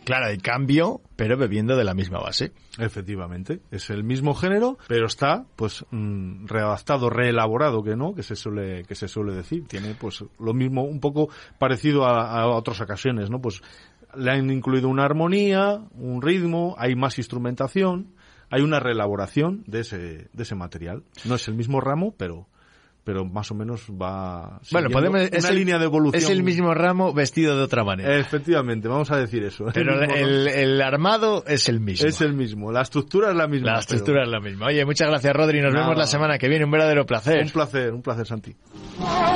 Claro, hay cambio, pero bebiendo de la misma base. Efectivamente, es el mismo género, pero está pues readaptado, reelaborado, que se suele decir. Tiene pues lo mismo, un poco parecido a otras ocasiones, ¿no? Pues le han incluido una armonía, un ritmo, hay más instrumentación, hay una reelaboración de ese material. No es el mismo ramo, pero más o menos va una línea de evolución. Es el mismo ramo vestido de otra manera. Efectivamente, vamos a decir eso. Pero el armado es el mismo. Es el mismo, la estructura es la misma. La estructura es la misma. Oye, muchas gracias, Rodri, nos vemos la semana que viene, un verdadero placer. Un placer, Santi.